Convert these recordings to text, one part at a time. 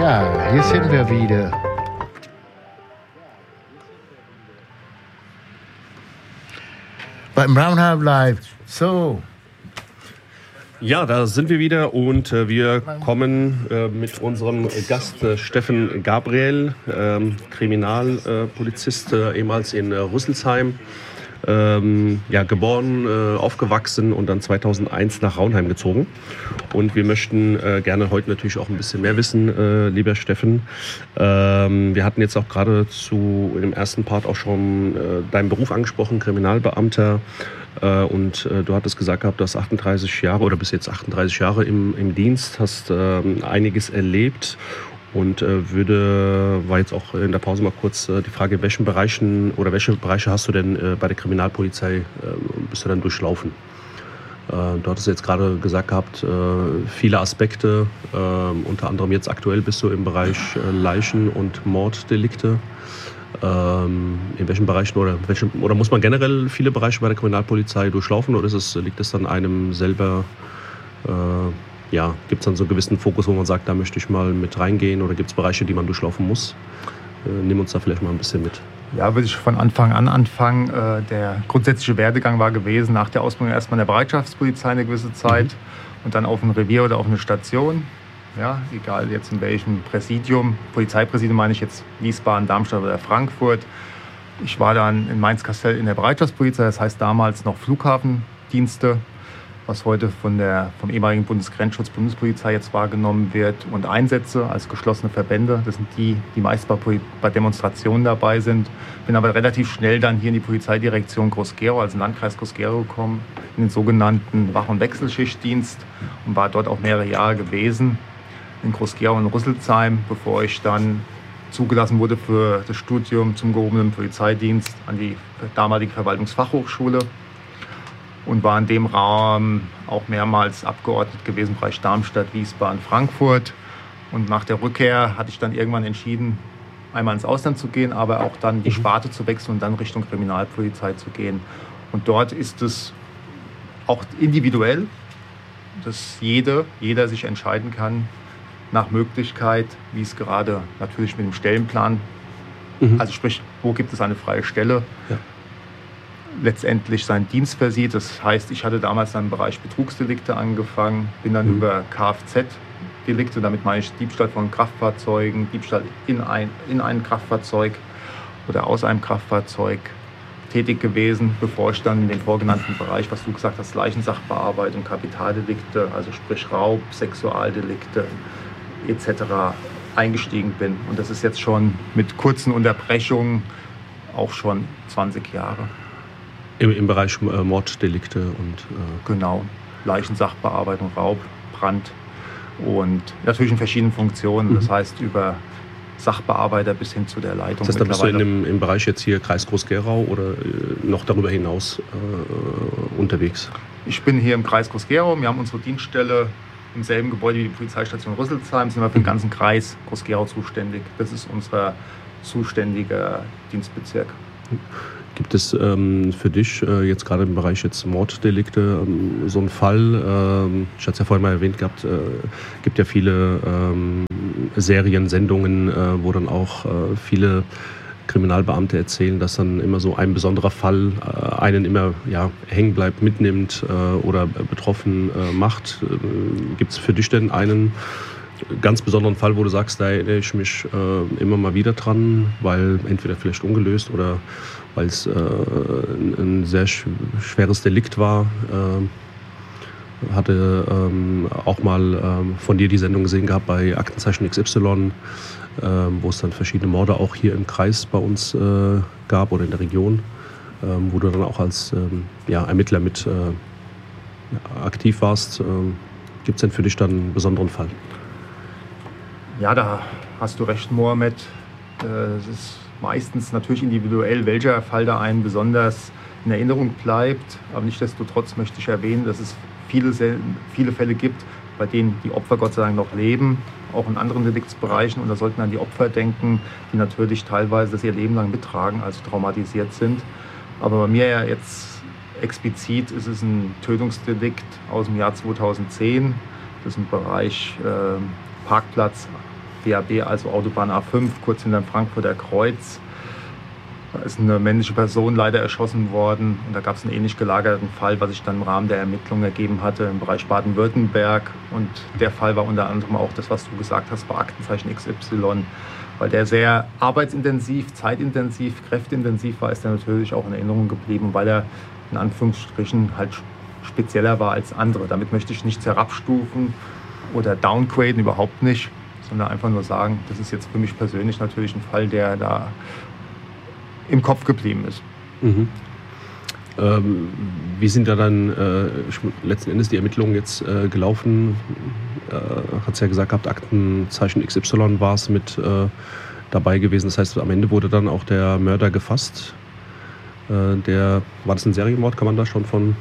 Ja, hier sind wir wieder. Beim Brownhub Live. So. Ja, da sind wir wieder und wir kommen mit unserem Gast Steffen Gabriel, Kriminalpolizist, ehemals in Rüsselsheim, geboren, aufgewachsen und dann 2001 nach Raunheim gezogen. Und wir möchten gerne heute natürlich auch ein bisschen mehr wissen, lieber Steffen. Wir hatten jetzt auch gerade im ersten Part auch schon deinen Beruf angesprochen, Kriminalbeamter. Und du hattest gesagt gehabt, du hast 38 Jahre oder bist jetzt 38 Jahre im Dienst, hast einiges erlebt und war jetzt auch in der Pause mal kurz die Frage, in welchen Bereichen oder welche Bereiche hast du denn bei der Kriminalpolizei bist du dann durchlaufen? Du hattest jetzt gerade gesagt gehabt, viele Aspekte, unter anderem jetzt aktuell bist du im Bereich Leichen- und Morddelikte. In welchen Bereichen oder muss man generell viele Bereiche bei der Kriminalpolizei durchlaufen oder liegt es dann einem selber, gibt es dann so einen gewissen Fokus, wo man sagt, da möchte ich mal mit reingehen oder gibt es Bereiche, die man durchlaufen muss? Nimm uns da vielleicht mal ein bisschen mit. Ja, würde ich von Anfang an anfangen. Der grundsätzliche Werdegang war gewesen, nach der Ausbildung erstmal in der Bereitschaftspolizei eine gewisse Zeit und dann auf ein Revier oder auf eine Station. Ja, egal jetzt in welchem Präsidium, Polizeipräsidium meine ich jetzt Wiesbaden, Darmstadt oder Frankfurt. Ich war dann in Mainz-Kastell in der Bereitschaftspolizei, das heißt damals noch Flughafendienste, was heute vom ehemaligen Bundesgrenzschutz, Bundespolizei jetzt wahrgenommen wird, und Einsätze als geschlossene Verbände. Das sind die meist bei Demonstrationen dabei sind. Bin aber relativ schnell dann hier in die Polizeidirektion Groß-Gerau, also Landkreis Groß-Gerau gekommen, in den sogenannten Wach- und Wechselschichtdienst und war dort auch mehrere Jahre gewesen. In Groß-Gerau und Rüsselsheim, bevor ich dann zugelassen wurde für das Studium zum gehobenen Polizeidienst an die damalige Verwaltungsfachhochschule und war in dem Raum auch mehrmals Abgeordnet gewesen, Bereich Darmstadt, Wiesbaden, Frankfurt. Und nach der Rückkehr hatte ich dann irgendwann entschieden, einmal ins Ausland zu gehen, aber auch dann die Sparte zu wechseln und dann Richtung Kriminalpolizei zu gehen. Und dort ist es auch individuell, dass jeder sich entscheiden kann, nach Möglichkeit, wie es gerade natürlich mit dem Stellenplan, also sprich, wo gibt es eine freie Stelle, letztendlich seinen Dienst versieht. Das heißt, ich hatte damals dann im Bereich Betrugsdelikte angefangen, bin dann über Kfz-Delikte, damit meine ich Diebstahl von Kraftfahrzeugen, Diebstahl in ein Kraftfahrzeug oder aus einem Kraftfahrzeug tätig gewesen, bevor ich dann in den vorgenannten Bereich, was du gesagt hast, Leichensachbearbeitung, Kapitaldelikte, also sprich Raub, Sexualdelikte etc. eingestiegen bin. Und das ist jetzt schon mit kurzen Unterbrechungen auch schon 20 Jahre. Im Bereich Morddelikte und... Genau, Leichensachbearbeitung, Raub, Brand und natürlich in verschiedenen Funktionen. Das heißt über Sachbearbeiter bis hin zu der Leitung. Das heißt, da bist du im Bereich jetzt hier Kreis Groß-Gerau oder noch darüber hinaus unterwegs? Ich bin hier im Kreis Groß-Gerau. Wir haben unsere Dienststelle im selben Gebäude wie die Polizeistation Rüsselsheim. Sind wir für den ganzen Kreis Groß-Gerau zuständig. Das ist unser zuständiger Dienstbezirk. Gibt es für dich jetzt gerade im Bereich jetzt Morddelikte so einen Fall? Ich hatte es ja vorhin mal erwähnt gehabt, gibt ja viele Seriensendungen, wo dann auch viele Kriminalbeamte erzählen, dass dann immer so ein besonderer Fall einen immer hängen bleibt, mitnimmt oder betroffen macht. Gibt es für dich denn einen ganz besonderen Fall, wo du sagst, da erinnere ich mich immer mal wieder dran, weil entweder vielleicht ungelöst oder weil es ein sehr schweres Delikt war? Hatte auch mal von dir die Sendung gesehen gehabt bei Aktenzeichen XY, wo es dann verschiedene Morde auch hier im Kreis bei uns gab oder in der Region, wo du dann auch als Ermittler mit aktiv warst. Gibt es denn für dich dann einen besonderen Fall? Ja, da hast du recht, Mohammed. Es ist meistens natürlich individuell, welcher Fall da einen besonders in Erinnerung bleibt. Aber nichtsdestotrotz möchte ich erwähnen, dass es viele Fälle gibt, bei denen die Opfer Gott sei Dank noch leben, auch in anderen Deliktsbereichen. Und da sollten an die Opfer denken, die natürlich teilweise das ihr Leben lang mittragen, also traumatisiert sind. Aber bei mir ja jetzt explizit ist es ein Tötungsdelikt aus dem Jahr 2010. Das ist im Bereich Parkplatz BAB, also Autobahn A5, kurz hinter dem Frankfurter Kreuz. Da ist eine männliche Person leider erschossen worden. Und da gab es einen ähnlich gelagerten Fall, was sich dann im Rahmen der Ermittlungen ergeben hatte im Bereich Baden-Württemberg. Und der Fall war unter anderem auch das, was du gesagt hast, bei Aktenzeichen XY. Weil der sehr arbeitsintensiv, zeitintensiv, kräfteintensiv war, ist er natürlich auch in Erinnerung geblieben, weil er in Anführungsstrichen halt spezieller war als andere. Damit möchte ich nichts herabstufen oder downgraden, überhaupt nicht, sondern einfach nur sagen, das ist jetzt für mich persönlich natürlich ein Fall, der da im Kopf geblieben ist. Mhm. Wie sind da dann letzten Endes die Ermittlungen jetzt gelaufen? Hat es ja gesagt gehabt, Aktenzeichen XY war es mit dabei gewesen. Das heißt, am Ende wurde dann auch der Mörder gefasst. War das ein Serienmord? Kann man da schon von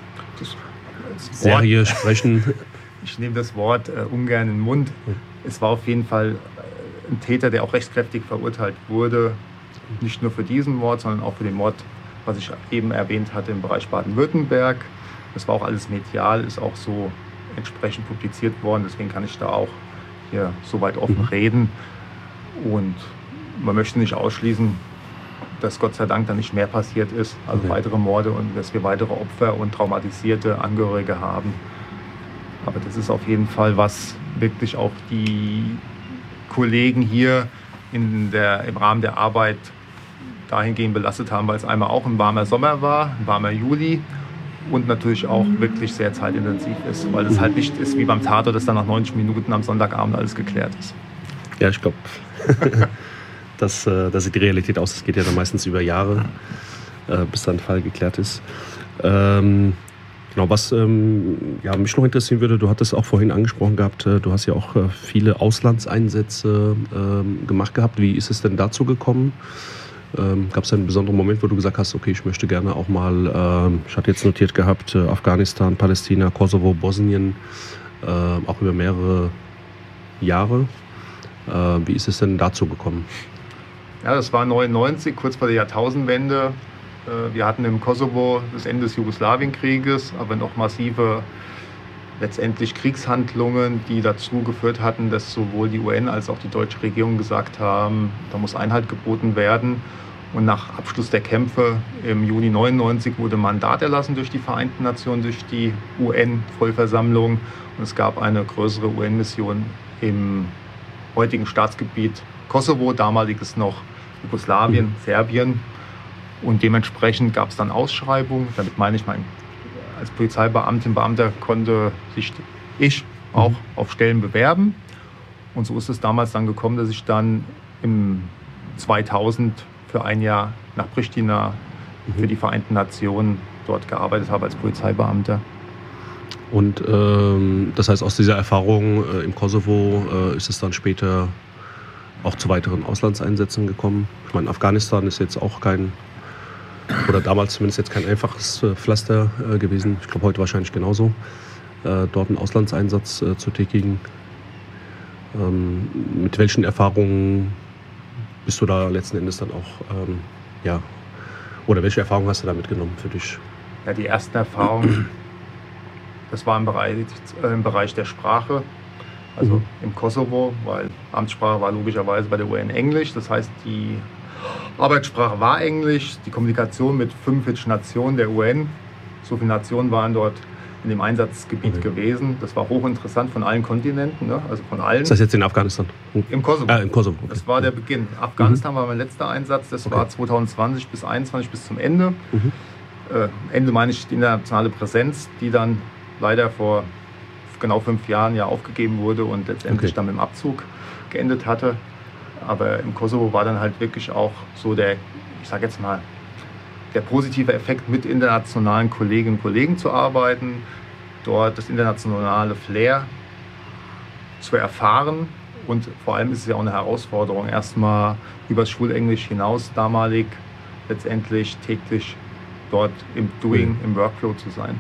Serie sprechen? Ich nehme das Wort ungern in den Mund. Es war auf jeden Fall ein Täter, der auch rechtskräftig verurteilt wurde. Nicht nur für diesen Mord, sondern auch für den Mord, was ich eben erwähnt hatte, im Bereich Baden-Württemberg. Das war auch alles medial, ist auch so entsprechend publiziert worden. Deswegen kann ich da auch hier soweit offen reden. Und man möchte nicht ausschließen, dass Gott sei Dank da nicht mehr passiert ist. Also weitere Morde und dass wir weitere Opfer und traumatisierte Angehörige haben. Aber das ist auf jeden Fall, was wirklich auch die Kollegen hier im Rahmen der Arbeit dahingehend belastet haben, weil es einmal auch ein warmer Sommer war, ein warmer Juli und natürlich auch wirklich sehr zeitintensiv ist, weil es halt nicht ist wie beim Tatort, dass dann nach 90 Minuten am Sonntagabend alles geklärt ist. Ja, ich glaube, das sieht die Realität aus. Das geht ja dann meistens über Jahre, bis dann ein Fall geklärt ist. Genau, was mich noch interessieren würde, du hattest auch vorhin angesprochen gehabt, du hast ja auch viele Auslandseinsätze gemacht gehabt. Wie ist es denn dazu gekommen? Gab es einen besonderen Moment, wo du gesagt hast, okay, ich möchte gerne auch mal, ich hatte jetzt notiert gehabt, Afghanistan, Palästina, Kosovo, Bosnien, auch über mehrere Jahre. Wie ist es denn dazu gekommen? Ja, das war 1999, kurz vor der Jahrtausendwende. Wir hatten im Kosovo das Ende des Jugoslawienkrieges, aber noch massive letztendlich Kriegshandlungen, die dazu geführt hatten, dass sowohl die UN als auch die deutsche Regierung gesagt haben, da muss Einhalt geboten werden. Und nach Abschluss der Kämpfe im Juni 1999 wurde ein Mandat erlassen durch die Vereinten Nationen, durch die UN-Vollversammlung. Und es gab eine größere UN-Mission im heutigen Staatsgebiet Kosovo, damaliges noch Jugoslawien, Serbien. Und dementsprechend gab es dann Ausschreibungen. Damit meine ich, als Beamter konnte sich ich auch auf Stellen bewerben. Und so ist es damals dann gekommen, dass ich dann im 2000 für ein Jahr nach Pristina für die Vereinten Nationen dort gearbeitet habe als Polizeibeamter. Und das heißt, aus dieser Erfahrung im Kosovo ist es dann später auch zu weiteren Auslandseinsätzen gekommen. Ich meine, Afghanistan ist jetzt auch oder damals zumindest jetzt kein einfaches Pflaster gewesen. Ich glaube, heute wahrscheinlich genauso, dort einen Auslandseinsatz zu tätigen. Mit welchen Erfahrungen bist du da letzten Endes dann auch, oder welche Erfahrungen hast du da mitgenommen für dich? Ja, die ersten Erfahrungen, das war im Bereich der Sprache, also im Kosovo, weil Amtssprache war logischerweise bei der UN Englisch. Das heißt, die Arbeitssprache war Englisch, die Kommunikation mit 45 Nationen der UN, so viele Nationen waren dort in dem Einsatzgebiet gewesen. Das war hochinteressant von allen Kontinenten, ne? Also von allen. Ist das jetzt in Afghanistan? Im Kosovo. Im Kosovo. Okay. Das war der Beginn. Afghanistan war mein letzter Einsatz, das war 2020 bis 2021 bis zum Ende. Ende meine ich die internationale Präsenz, die dann leider vor genau 5 Jahren ja aufgegeben wurde und letztendlich dann mit dem Abzug geendet hatte. Aber im Kosovo war dann halt wirklich auch so der positive Effekt, mit internationalen Kolleginnen und Kollegen zu arbeiten, dort das internationale Flair zu erfahren. Und vor allem ist es ja auch eine Herausforderung, erstmal über das Schulenglisch hinaus damalig letztendlich täglich dort im Doing, im Workflow zu sein.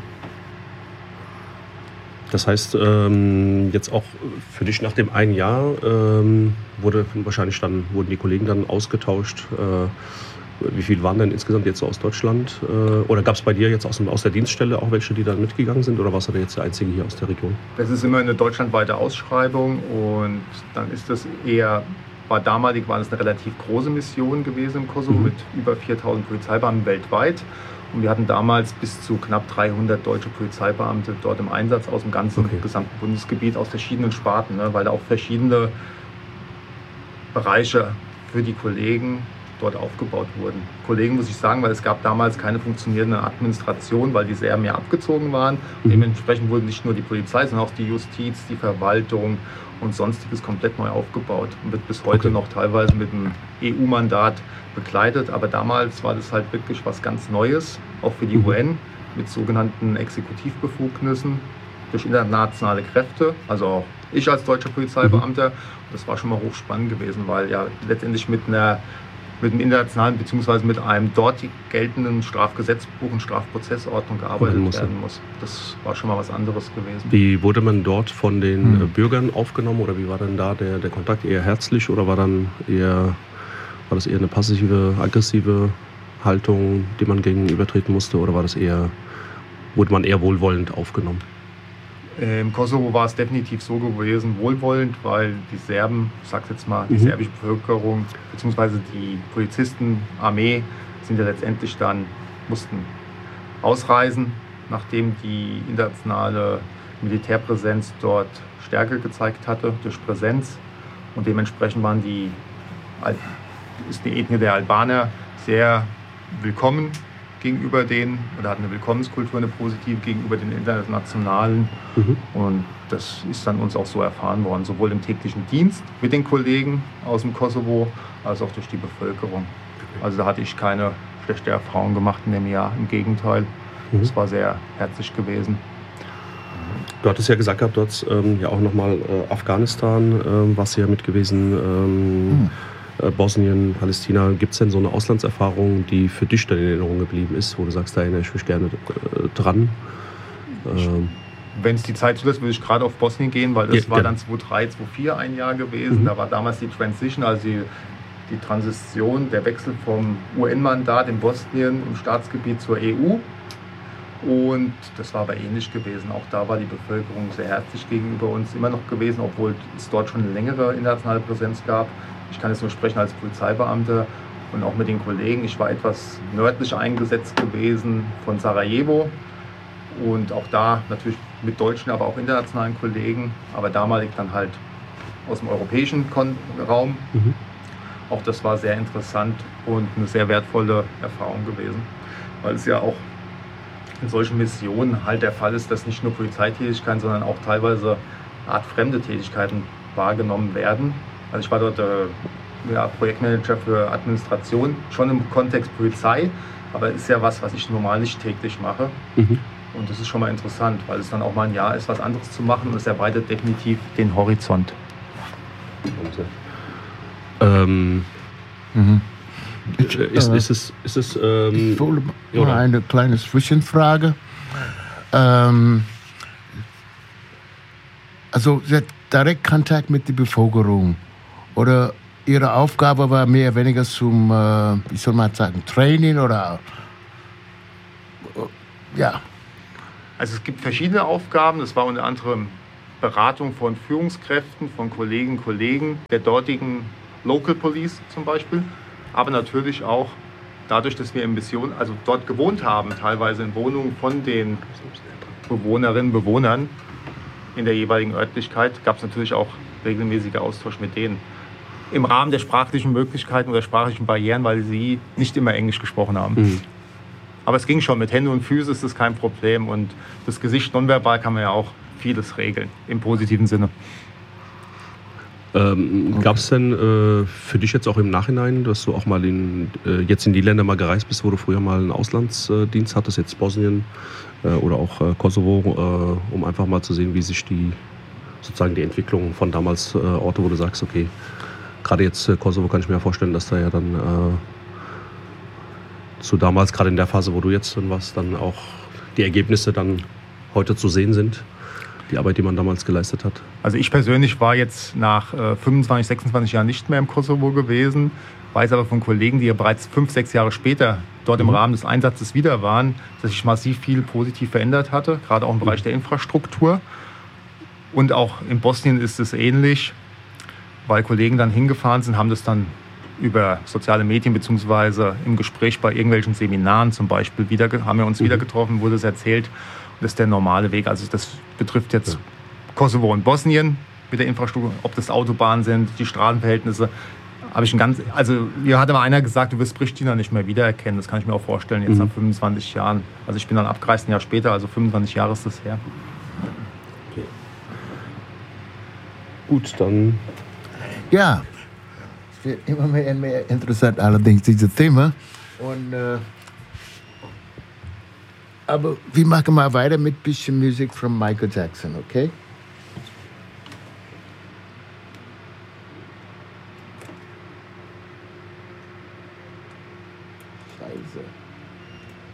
Das heißt, jetzt auch für dich nach dem einen Jahr wurden die Kollegen dann ausgetauscht. Wie viel waren denn insgesamt jetzt so aus Deutschland? Oder gab es bei dir jetzt aus der Dienststelle auch welche, die dann mitgegangen sind? Oder warst du da jetzt der Einzige hier aus der Region? Das ist immer eine deutschlandweite Ausschreibung und dann ist das eher, damalig war das eine relativ große Mission gewesen im Kosovo mit über 4000 Polizeibeamten weltweit. Und wir hatten damals bis zu knapp 300 deutsche Polizeibeamte dort im Einsatz aus dem ganzen gesamten Bundesgebiet, aus verschiedenen Sparten, ne, weil da auch verschiedene Bereiche für die Kollegen dort aufgebaut wurden. Kollegen muss ich sagen, weil es gab damals keine funktionierende Administration, weil die Serben ja abgezogen waren. Dementsprechend wurden nicht nur die Polizei, sondern auch die Justiz, die Verwaltung und Sonstiges komplett neu aufgebaut und wird bis heute noch teilweise mit einem EU-Mandat begleitet. Aber damals war das halt wirklich was ganz Neues, auch für die UN, mit sogenannten Exekutivbefugnissen durch internationale Kräfte, also auch ich als deutscher Polizeibeamter. Das war schon mal hochspannend gewesen, weil ja letztendlich mit einem internationalen bzw. mit einem dort geltenden Strafgesetzbuch und Strafprozessordnung gearbeitet werden muss. Das war schon mal was anderes gewesen. Wie wurde man dort von den Bürgern aufgenommen oder wie war denn da der Kontakt? Eher herzlich oder war das eher eine passive, aggressive Haltung, die man gegenübertreten musste oder wurde man eher wohlwollend aufgenommen? Im Kosovo war es definitiv so gewesen, wohlwollend, weil die Serben, ich sag's jetzt mal, die serbische Bevölkerung bzw. die Polizisten, Armee sind ja letztendlich mussten ausreisen, nachdem die internationale Militärpräsenz dort Stärke gezeigt hatte durch Präsenz und dementsprechend ist die Ethnie der Albaner sehr willkommen gegenüber denen oder hatten eine Willkommenskultur, eine positive gegenüber den Internationalen. Und das ist dann uns auch so erfahren worden, sowohl im täglichen Dienst mit den Kollegen aus dem Kosovo, als auch durch die Bevölkerung. Also da hatte ich keine schlechte Erfahrung gemacht in dem Jahr, im Gegenteil. Es war sehr herzlich gewesen. Du hattest ja gesagt gehabt, dort ja auch nochmal Afghanistan, warst du ja mit gewesen, Bosnien, Palästina. Gibt es denn so eine Auslandserfahrung, die für dich dann in Erinnerung geblieben ist, wo du sagst, da erinnere ich mich gerne dran? Wenn es die Zeit zulässt, würde ich gerade auf Bosnien gehen, weil das war dann 2003, 2004 ein Jahr gewesen. Da war damals die Transition, also die Transition, der Wechsel vom UN-Mandat in Bosnien im Staatsgebiet zur EU. Und das war aber ähnlich gewesen. Auch da war die Bevölkerung sehr herzlich gegenüber uns immer noch gewesen, obwohl es dort schon eine längere internationale Präsenz gab. Ich kann jetzt nur sprechen als Polizeibeamter und auch mit den Kollegen. Ich war etwas nördlich eingesetzt gewesen von Sarajevo und auch da natürlich mit deutschen, aber auch internationalen Kollegen, aber damalig dann halt aus dem europäischen Raum. Auch das war sehr interessant und eine sehr wertvolle Erfahrung gewesen, weil es ja auch in solchen Missionen halt der Fall ist, dass nicht nur Polizeitätigkeiten, sondern auch teilweise artfremde Tätigkeiten wahrgenommen werden. Also ich war dort Projektmanager für Administration, schon im Kontext Polizei, aber es ist ja was ich normal nicht täglich mache. Und das ist schon mal interessant, weil es dann auch mal ein Jahr ist, was anderes zu machen und es erweitert definitiv den Horizont. Ist es ich wollte mal eine kleine Zwischenfrage. Also Sie hat direkt Kontakt mit der Bevölkerung oder Ihre Aufgabe war mehr oder weniger zum, wie soll man sagen, Training oder ja? Also es gibt verschiedene Aufgaben. Das war unter anderem Beratung von Führungskräften, von Kollegen der dortigen Local Police zum Beispiel. Aber natürlich auch dadurch, dass wir in Mission, also dort gewohnt haben, teilweise in Wohnungen von den Bewohnerinnen und Bewohnern in der jeweiligen Örtlichkeit, gab es natürlich auch regelmäßiger Austausch mit denen. Im Rahmen der sprachlichen Möglichkeiten oder sprachlichen Barrieren, weil sie nicht immer Englisch gesprochen haben. Aber es ging schon, mit Händen und Füßen ist das kein Problem. Und das Gesicht nonverbal kann man ja auch vieles regeln, im positiven Sinne. Gab es denn für dich jetzt auch im Nachhinein, dass du auch mal jetzt in die Länder mal gereist bist, wo du früher mal einen Auslandsdienst hattest, jetzt Bosnien oder auch Kosovo, um einfach mal zu sehen, wie sich die Entwicklung von damals Orte, wo du sagst, okay, gerade jetzt Kosovo kann ich mir ja vorstellen, dass da ja dann zu damals, gerade in der Phase, wo du jetzt drin warst, dann auch die Ergebnisse dann heute zu sehen sind. die Arbeit, die man damals geleistet hat? Also ich persönlich war jetzt nach 25, 26 Jahren nicht mehr im Kosovo gewesen, weiß aber von Kollegen, die ja bereits 5, 6 Jahre später dort im Rahmen des Einsatzes wieder waren, dass sich massiv viel positiv verändert hatte, gerade auch im Bereich der Infrastruktur. Und auch in Bosnien ist es ähnlich, weil Kollegen dann hingefahren sind, haben das dann über soziale Medien beziehungsweise im Gespräch bei irgendwelchen Seminaren zum Beispiel haben wir uns wieder getroffen, wurde es erzählt. Und das ist der normale Weg. Also das betrifft jetzt Kosovo und Bosnien mit der Infrastruktur, ob das Autobahnen sind, die Straßenverhältnisse. Mir hatte mal einer gesagt, du wirst Pristina nicht mehr wiedererkennen. Das kann ich mir auch vorstellen, jetzt nach 25 Jahren. Also ich bin dann abgereist ein Jahr später, also 25 Jahre ist das her. Okay. Gut, dann... Ja, es wird immer mehr und mehr interessant, allerdings dieses Thema. Und, aber wir machen mal weiter mit ein bisschen Musik von Michael Jackson, okay?